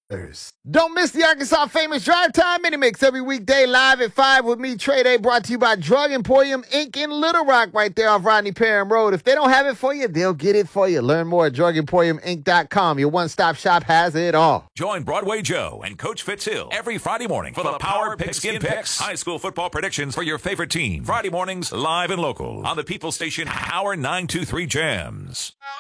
Don't miss the Arkansas Famous Drive Time Mini Mix every weekday live at 5 with me, Trey Day, brought to you by Drug Emporium Inc. in Little Rock right there off Rodney Parham Road. If they don't have it for you, they'll get it for you. Learn more at drugemporiuminc.com. Your one-stop shop has it all. Join Broadway Joe and Coach Fitzhill every Friday morning for the Power Pigskin Picks. High school football predictions for your favorite team. Friday mornings, live and local on the People Station Power 923 Jams.